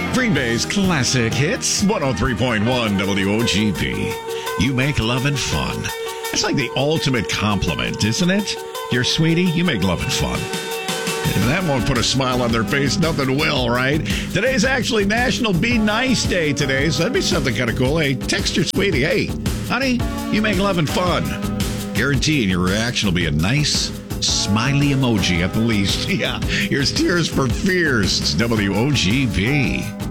Green Bay's classic hits, 103.1 WOGP. You make loving fun. That's like the ultimate compliment, isn't it? Dear sweetie, you make loving fun. If that won't put a smile on their face, nothing will, right? Today's actually National Be Nice Day today, so that'd be something kind of cool. Hey, text your sweetie, hey, honey, you make loving fun. Guaranteeing your reaction will be a nice, smiley emoji at the least. Yeah, here's Tears for Fears. It's WOGP.